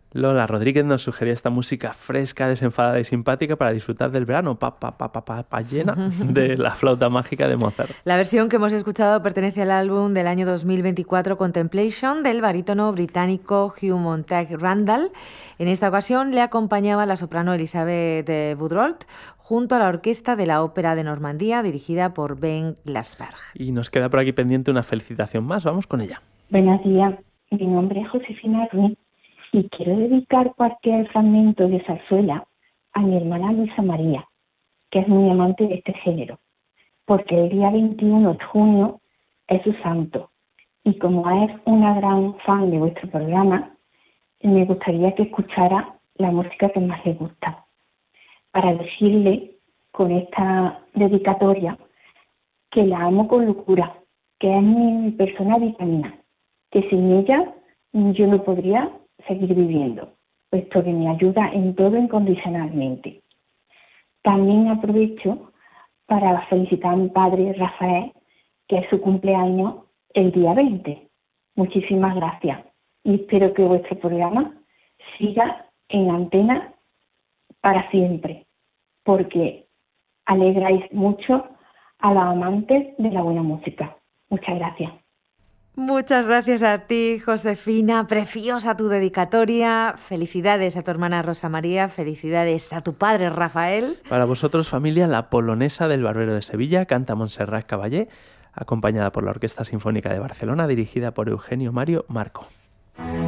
Lola Rodríguez nos sugería esta música fresca, desenfadada y simpática para disfrutar del verano, llena de la flauta mágica de Mozart. La versión que hemos escuchado pertenece al álbum del año 2024 Contemplation del barítono británico Hugh Montague-Randall. En esta ocasión le acompañaba la soprano Elisabeth Boudreault junto a la orquesta de la Ópera de Normandía dirigida por Ben Glassberg. Y nos queda por aquí pendiente una felicitación más, vamos con ella. Buenos días, mi nombre es Josefina Ruiz y quiero dedicar parte del fragmento de zarzuela a mi hermana Luisa María, que es muy amante de este género, porque el día 21 de junio es su santo. Y como es una gran fan de vuestro programa, me gustaría que escuchara la música que más le gusta, para decirle con esta dedicatoria que la amo con locura, que es mi persona vitamina, que sin ella yo no podría seguir viviendo, puesto que me ayuda en todo incondicionalmente. También aprovecho para felicitar a mi padre Rafael, que es su cumpleaños el día 20. Muchísimas gracias y espero que vuestro programa siga en antena para siempre, porque alegráis mucho a los amantes de la buena música. Muchas gracias. Muchas gracias a ti, Josefina. Preciosa tu dedicatoria. Felicidades a tu hermana Rosa María. Felicidades a tu padre Rafael. Para vosotros, familia, la polonesa del Barbero de Sevilla canta Montserrat Caballé, acompañada por la Orquesta Sinfónica de Barcelona, dirigida por Eugenio Mario Marco.